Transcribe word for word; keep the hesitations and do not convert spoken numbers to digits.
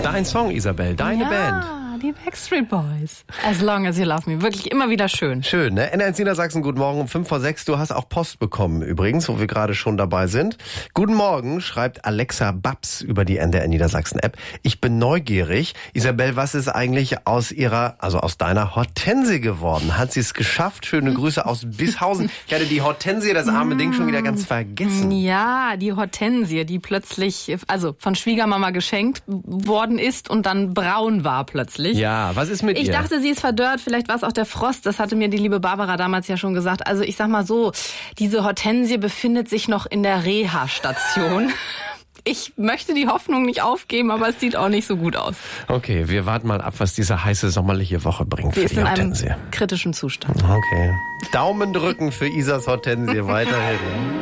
Dein Song, Isabel, deine ja, Band. Die Backstreet Boys. As long as you love me. Wirklich immer wieder schön. Schön, ne? N eins Niedersachsen, guten Morgen um fünf vor sechs. Du hast auch Post bekommen übrigens, wo wir gerade schon dabei sind. Guten Morgen, schreibt Alexa Babs über die N D R Niedersachsen-App. Ich bin neugierig. Isabel, was ist eigentlich aus ihrer, also aus deiner Hortensie geworden? Hat sie es geschafft? Schöne Grüße aus Bishausen. Ich hatte die Hortensie, das arme Ding, schon wieder ganz vergessen. Ja, die Hortensie, die plötzlich, also von Schwiegermama geschenkt worden ist und dann braun war plötzlich. Ja, was ist mit ich ihr? Ich dachte, sie ist verdörrt, vielleicht war es auch der Frost, das hatte mir die liebe Barbara damals ja schon gesagt. Also ich sag mal so, diese Hortensie befindet sich noch in der Reha-Station. Ich möchte die Hoffnung nicht aufgeben, aber es sieht auch nicht so gut aus. Okay, wir warten mal ab, was diese heiße sommerliche Woche bringt. Sie für ist die in Hortensie. einem kritischen Zustand. Okay. Daumen drücken für Isas Hortensie weiterhin.